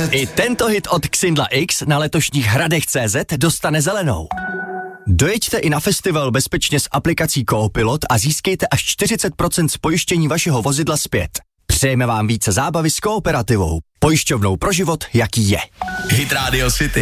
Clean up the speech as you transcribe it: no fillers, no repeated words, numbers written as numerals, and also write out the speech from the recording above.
I tento hit od Xindla X na letošních Hradech.cz dostane zelenou. Dojeďte i na festival bezpečně s aplikací Coopilot a získejte až 40% z pojištění vašeho vozidla zpět. Přejeme vám více zábavy s Kooperativou. Pojišťovnou pro život, jaký je. Hit Radio City.